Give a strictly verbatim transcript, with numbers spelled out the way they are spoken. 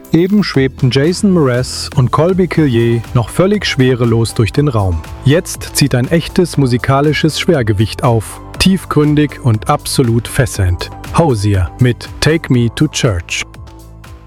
Eben schwebten Jason Mraz und Colby Collier noch völlig schwerelos durch den Raum. Jetzt zieht ein echtes musikalisches Schwergewicht auf, tiefgründig und absolut fesselnd. Hozier mit Take Me to Church.